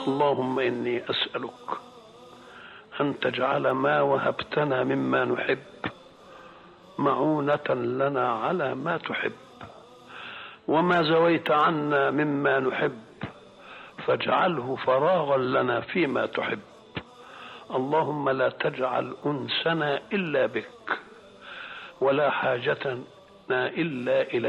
اللهم إني أسألك أن تجعل ما وهبتنا مما نحب معونة لنا على ما تحب، وما زويت عنا مما نحب فاجعله فراغا لنا فيما تحب. اللهم لا تجعل أنسنا إلا بك، ولا حاجتنا إلا إليك.